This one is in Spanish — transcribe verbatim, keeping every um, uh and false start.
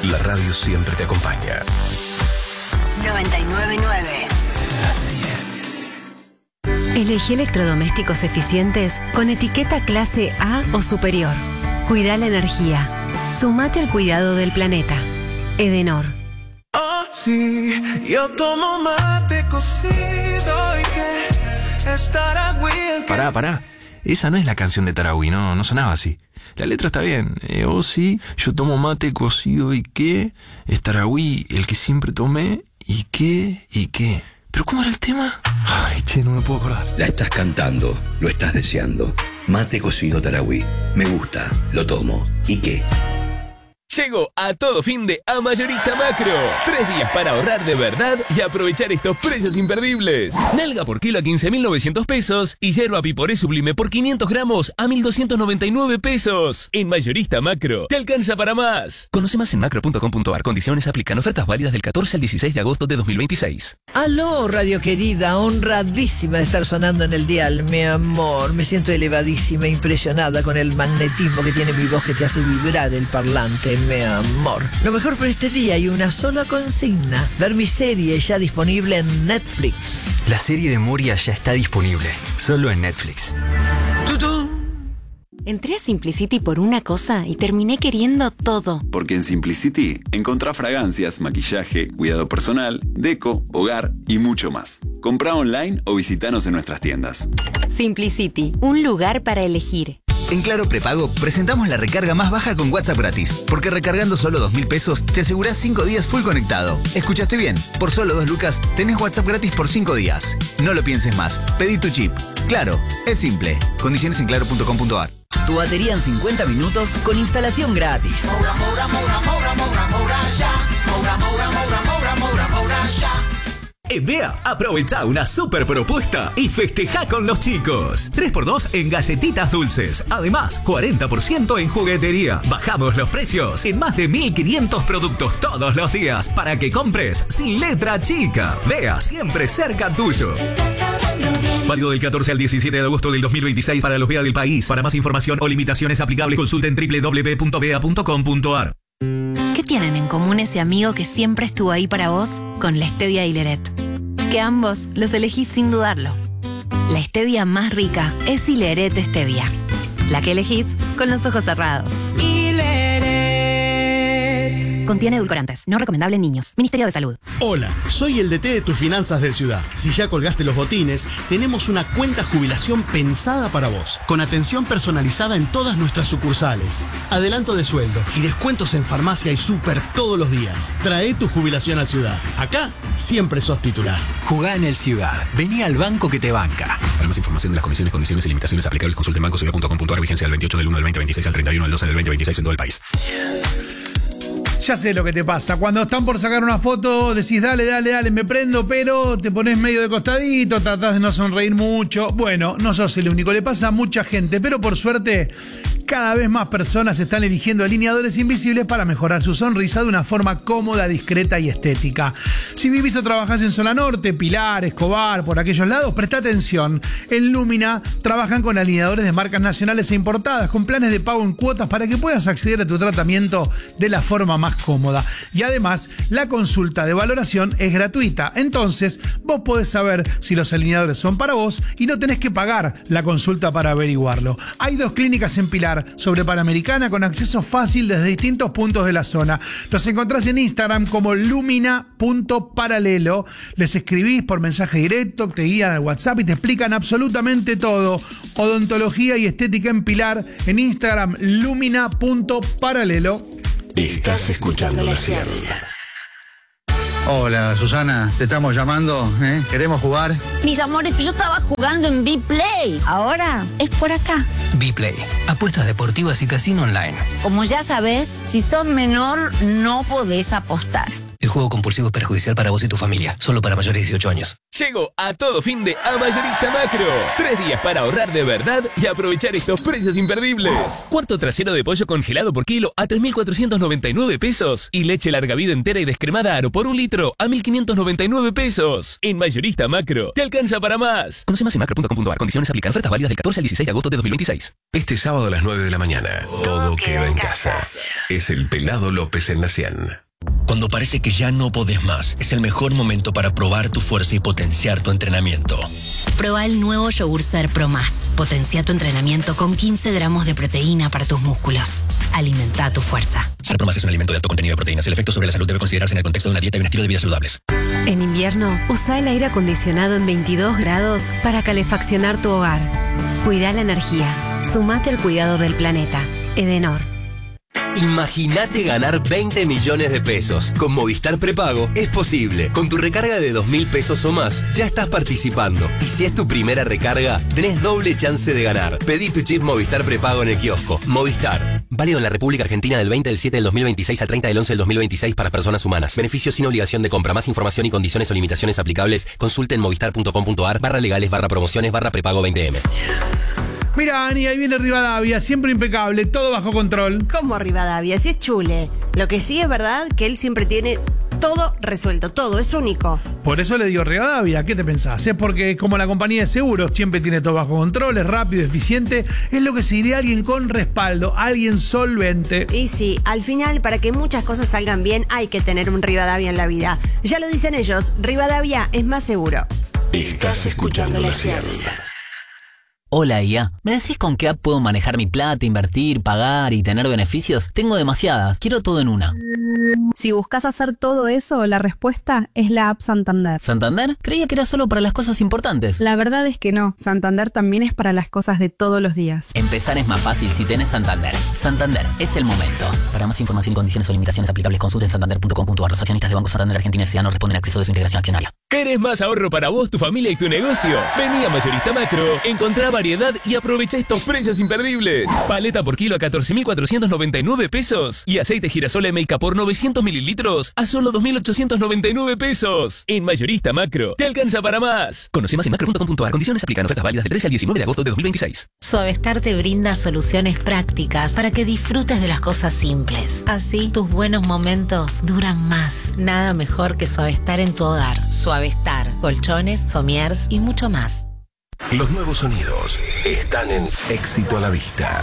La radio siempre te acompaña. noventa y nueve punto nueve. Elegí electrodomésticos eficientes con etiqueta clase A o superior. Cuida la energía. Sumate al cuidado del planeta. Edenor. Oh, sí, yo tomo mate cocido y que es Taragüí. Pará, pará. Esa no es la canción de Taragüí, no, no sonaba así. La letra está bien. Eh, oh, sí, yo tomo mate cocido y qué es Taragüí, el que siempre tomé y qué y qué. ¿Pero cómo era el tema? Ay, che, no me puedo acordar. La estás cantando, lo estás deseando. Mate cocido Taragüí. Me gusta, lo tomo. ¿Y qué? Llegó a todo fin de a Mayorista Macro. Tres días para ahorrar de verdad y aprovechar estos precios imperdibles. Nalga por kilo a quince mil novecientos pesos y yerba piporé sublime por quinientos gramos a mil doscientos noventa y nueve pesos. En Mayorista Macro, te alcanza para más. Conoce más en macro punto com punto ar. Condiciones aplican. Ofertas válidas del catorce al dieciséis de agosto de dos mil veintiséis. Aló, radio querida, honradísima de estar sonando en el dial, mi amor. Me siento elevadísima, impresionada con el magnetismo que tiene mi voz que te hace vibrar el parlante, mi amor. Lo mejor para este día hay una sola consigna: ver mi serie ya disponible en Netflix. La serie de Moria ya está disponible, solo en Netflix. ¡Tutú! Entré a Simplicity por una cosa y terminé queriendo todo. Porque en Simplicity encontrá fragancias, maquillaje, cuidado personal, deco, hogar y mucho más. Comprá online o visitanos en nuestras tiendas. Simplicity, un lugar para elegir. En Claro Prepago presentamos la recarga más baja con WhatsApp gratis, porque recargando solo dos mil pesos te asegurás cinco días full conectado. ¿Escuchaste bien? Por solo dos lucas tenés WhatsApp gratis por cinco días. No lo pienses más, pedí tu chip. Claro, es simple. Condiciones en claro punto com punto ar. Tu batería en cincuenta minutos con instalación gratis. Moura, moura, moura, moura, moura, moura, ya. Moura, moura, moura, moura, moura, moura, ya. En Bea, aprovecha una super propuesta y festeja con los chicos. tres por dos en galletitas dulces. Además, cuarenta por ciento en juguetería. Bajamos los precios en más de mil quinientos productos todos los días para que compres sin letra chica. Bea, siempre cerca tuyo. Válido del catorce al diecisiete de agosto del dos mil veintiséis para los Bea del país. Para más información o limitaciones aplicables, consulta en doble u doble u doble u punto bea punto com punto ar. ¿Qué tienen en común ese amigo que siempre estuvo ahí para vos con la stevia y Hileret? Que ambos los elegís sin dudarlo. La stevia más rica es Hileret Stevia, la que elegís con los ojos cerrados. Hileret. Contiene edulcorantes, no recomendable en niños. Ministerio de Salud. Hola, soy el D T de tus finanzas del Ciudad. Si ya colgaste los botines, tenemos una cuenta jubilación pensada para vos, con atención personalizada en todas nuestras sucursales, adelanto de sueldo y descuentos en farmacia y súper todos los días. Trae tu jubilación al Ciudad. Acá siempre sos titular. Jugá en el Ciudad. Vení al banco que te banca. Para más información de las condiciones, condiciones y limitaciones aplicables, consulte en banco ciudad punto com punto ar. Vigencia del veintiocho del uno del veinte veintiséis al treinta y uno del doce del veinte veintiséis en todo el país. Ya sé lo que te pasa. Cuando están por sacar una foto, decís, dale, dale, dale, me prendo, pero te pones medio de costadito, tratás de no sonreír mucho. Bueno, no sos el único, le pasa a mucha gente, pero por suerte, cada vez más personas están eligiendo alineadores invisibles para mejorar su sonrisa de una forma cómoda, discreta y estética. Si vivís o trabajás en Zona Norte, Pilar, Escobar, por aquellos lados, presta atención. En Lumina trabajan con alineadores de marcas nacionales e importadas, con planes de pago en cuotas para que puedas acceder a tu tratamiento de la forma más cómoda. Y además, la consulta de valoración es gratuita. Entonces, vos podés saber si los alineadores son para vos y no tenés que pagar la consulta para averiguarlo. Hay dos clínicas en Pilar sobre Panamericana con acceso fácil desde distintos puntos de la zona. Los encontrás en Instagram como lumina punto paralelo. Les escribís por mensaje directo, te guían al WhatsApp y te explican absolutamente todo. Odontología y estética en Pilar en Instagram lumina punto paralelo. Estás escuchando la Cielo. Hola, Susana, te estamos llamando, ¿eh? ¿Queremos jugar? Mis amores, yo estaba jugando en B-Play. Ahora es por acá. B-Play, apuestas deportivas y casino online. Como ya sabes, si sos menor, no podés apostar. El juego compulsivo es perjudicial para vos y tu familia. Solo para mayores de dieciocho años. Llegó a todo fin de a Mayorista Macro. Tres días para ahorrar de verdad y aprovechar estos precios imperdibles. Cuarto trasero de pollo congelado por kilo a tres mil cuatrocientos noventa y nueve pesos. Y leche larga vida entera y descremada Aro por un litro a mil quinientos noventa y nueve pesos. En Mayorista Macro, te alcanza para más. Conoce más en macro punto com punto a r. Condiciones aplican. Ofertas válidas del catorce al dieciséis de agosto de dos mil veintiséis. Este sábado a las nueve de la mañana, todo queda en casa. Es el Pelado López en la cien. Cuando parece que ya no podés más, es el mejor momento para probar tu fuerza y potenciar tu entrenamiento. Proba el nuevo yogur Ser Pro Más. Potencia tu entrenamiento con quince gramos de proteína para tus músculos. Alimenta tu fuerza. Ser Pro Más es un alimento de alto contenido de proteínas. El efecto sobre la salud debe considerarse en el contexto de una dieta y un estilo de vida saludables. En invierno, usa el aire acondicionado en veintidós grados para calefaccionar tu hogar. Cuida la energía. Sumate al cuidado del planeta. Edenor. Imagínate ganar veinte millones de pesos. Con Movistar Prepago es posible. Con tu recarga de dos mil pesos o más, ya estás participando. Y si es tu primera recarga, tenés doble chance de ganar. Pedí tu chip Movistar Prepago en el kiosco. Movistar. Válido en la República Argentina del veinte del siete del dos mil veintiséis al treinta del once del dos mil veintiséis para personas humanas. Beneficio sin obligación de compra. Más información y condiciones o limitaciones aplicables. Consulte en movistar punto com punto a r barra legales barra promociones barra prepago veinte eme. Mira, Ani, ahí viene Rivadavia, siempre impecable, todo bajo control. ¿Cómo Rivadavia? Si es chule. Lo que sí es verdad que él siempre tiene todo resuelto, todo, es único. Por eso le digo Rivadavia, ¿qué te pensás? Es porque como la compañía de seguros siempre tiene todo bajo control, es rápido, eficiente, es lo que se diría alguien con respaldo, alguien solvente. Y sí, al final, para que muchas cosas salgan bien, hay que tener un Rivadavia en la vida. Ya lo dicen ellos, Rivadavia es más seguro. Estás escuchando la cien. Hola I A, ¿me decís con qué app puedo manejar mi plata, invertir, pagar y tener beneficios? Tengo demasiadas, quiero todo en una. Si buscas hacer todo eso, la respuesta es la app Santander. ¿Santander? Creía que era solo para las cosas importantes. La verdad es que no, Santander también es para las cosas de todos los días. Empezar es más fácil si tenés Santander. Santander, es el momento. Para más información y condiciones o limitaciones aplicables, consulten santander punto com punto a r. Los accionistas de Banco Santander Argentina S A no responden a acceso de su integración accionaria. ¿Querés más ahorro para vos, tu familia y tu negocio? Vení a Mayorista Macro, encontrá variedad y aprovecha estos precios imperdibles. Paleta por kilo a catorce mil cuatrocientos noventa y nueve pesos y aceite girasol M K por novecientos mililitros a solo dos mil ochocientos noventa y nueve pesos. En Mayorista Macro, te alcanza para más. Conoce más en macro punto com punto a r. Condiciones aplican. Ofertas válidas del trece al diecinueve de agosto de dos mil veintiséis. Suavestar te brinda soluciones prácticas para que disfrutes de las cosas simples. Así, tus buenos momentos duran más. Nada mejor que Suavestar en tu hogar. Suavestar, colchones, somiers y mucho más. Los nuevos sonidos están en Éxito a la Vista.